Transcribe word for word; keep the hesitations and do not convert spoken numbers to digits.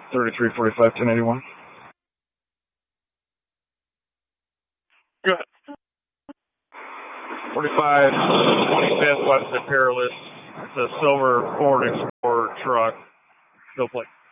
thirty-three forty-five, ten eighty-one. Good. forty-five twenty-fifth west of Peerless. It's a silver Ford Explorer truck. Still play.